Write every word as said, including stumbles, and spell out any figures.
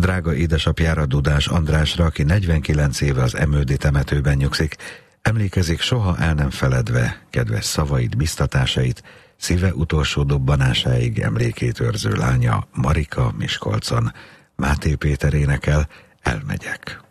drága édesapjára, Dudás Andrásra, aki negyvenkilenc éve az Emődi temetőben nyugszik, emlékezik soha el nem feledve kedves szavait, biztatásait, szíve utolsó dobbanásáig emlékét őrző lánya Marika Miskolcon. Máté Péter énekel, Elmegyek.